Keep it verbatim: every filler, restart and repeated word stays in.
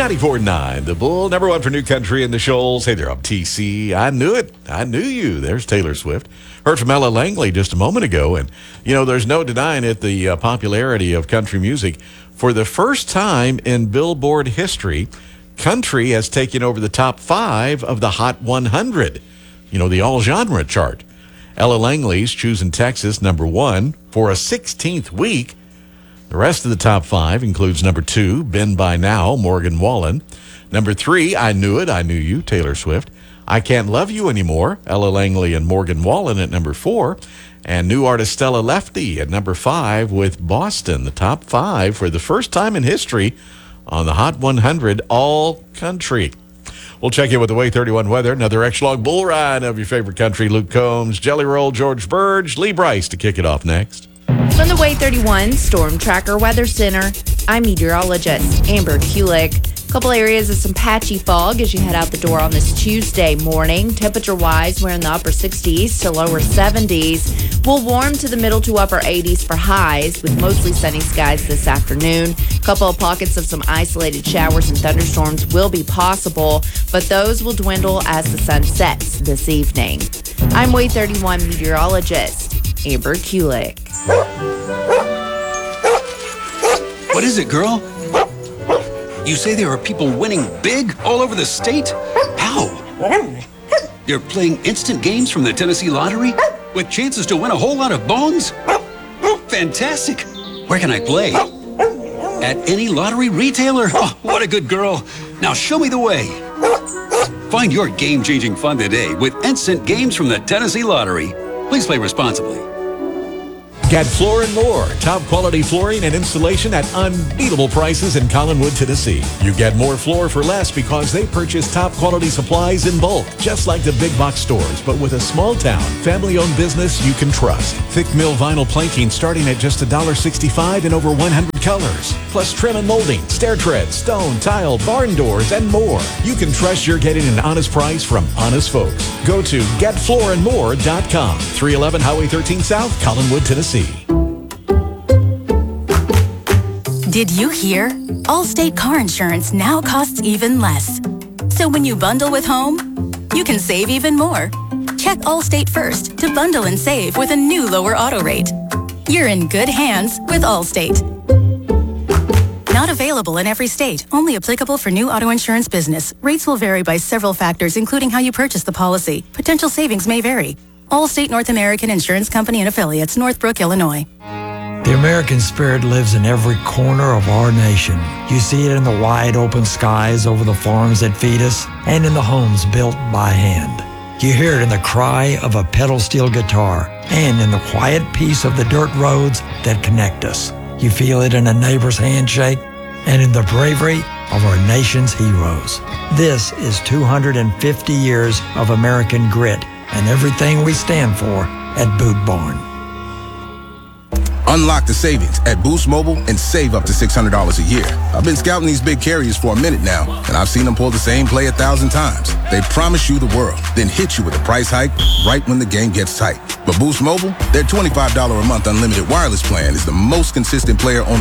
ninety-four point nine, The Bull, number one for New Country in the Shoals. Hey there, I'm T C. I knew it. I knew you. There's Taylor Swift. Heard from Ella Langley just a moment ago. And, you know, there's no denying it, the uh, popularity of country music. For the first time in Billboard history, country has taken over the top five of the Hot one hundred, you know, the all-genre chart. Ella Langley's Choosing Texas, number one, for a sixteenth week. The rest of the top five includes number two, Been By Now, Morgan Wallen. Number three, I Knew It, I Knew You, Taylor Swift. I Can't Love You Anymore, Ella Langley and Morgan Wallen at number four. And new artist Stella Lefty at number five with Boston, the top five for the first time in history on the Hot one hundred all country. We'll check in with the Way thirty-one weather. Another extra-long bull ride of your favorite country. Luke Combs, Jelly Roll, George Burge, Lee Bryce to kick it off next. From the Way thirty-one Storm Tracker Weather Center, I'm meteorologist Amber Kulik. A couple areas of some patchy fog as you head out the door on this Tuesday morning. Temperature-wise, we're in the upper sixties to lower seventies. We'll warm to the middle to upper eighties for highs with mostly sunny skies this afternoon. A couple of pockets of some isolated showers and thunderstorms will be possible, but those will dwindle as the sun sets this evening. I'm Way thirty-one meteorologist Amber Kulik. What is it, girl? You say there are people winning big all over the state? How? You're playing instant games from the Tennessee Lottery with chances to win a whole lot of bones? Fantastic! Where can I play? At any lottery retailer? Oh, what a good girl. Now show me the way. Find your game-changing fun today with instant games from the Tennessee Lottery. Please play responsibly. Get Floor and More, top quality flooring and installation at unbeatable prices in Collinwood, Tennessee. You get more floor for less because they purchase top quality supplies in bulk, just like the big box stores, but with a small town, family-owned business you can trust. Thick mill vinyl planking starting at just one dollar sixty-five in over one hundred colors. Plus trim and molding, stair treads, stone, tile, barn doors, and more. You can trust you're getting an honest price from honest folks. Go to get floor and more dot com, three eleven Highway thirteen South, Collinwood, Tennessee. Did you hear? Allstate car insurance now costs even less. So when you bundle with home, you can save even more. Check Allstate first to bundle and save with a new lower auto rate. You're in good hands with Allstate. Not available in every state. Only applicable for new auto insurance business. Rates will vary by several factors, including how you purchase the policy. Potential savings may vary. Allstate North American Insurance Company and Affiliates, Northbrook, Illinois. The American spirit lives in every corner of our nation. You see it in the wide open skies over the farms that feed us and in the homes built by hand. You hear it in the cry of a pedal steel guitar and in the quiet peace of the dirt roads that connect us. You feel it in a neighbor's handshake and in the bravery of our nation's heroes. This is two hundred fifty years of American grit and everything we stand for at Boot Barn. Unlock the savings at Boost Mobile and save up to six hundred dollars a year. I've been scouting these big carriers for a minute now, and I've seen them pull the same play a thousand times. They promise you the world, then hit you with a price hike right when the game gets tight. But Boost Mobile, their twenty-five dollars a month unlimited wireless plan is the most consistent player on the